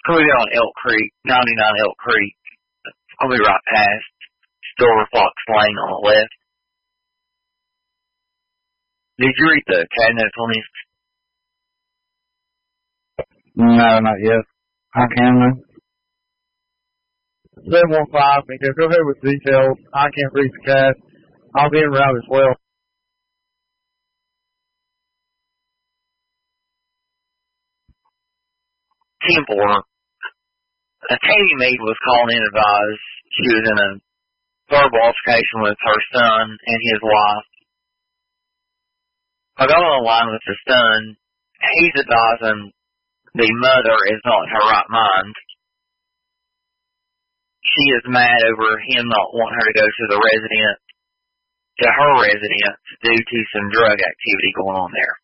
We'll be on Elk Creek, 99 Elk Creek. I'll be right past Store Fox Lane on the left. Did you read the cabinet list? No, not yet. I can now. 715, because go ahead with details. I can't read the cat. I'll be en route as well. 10-4. A Katie Meade was called in and advised she was in a verbal altercation with her son and his wife. I got on the line with the son. He's advising the mother is not in her right mind. She is mad over him not wanting her to go to her residence due to some drug activity going on there.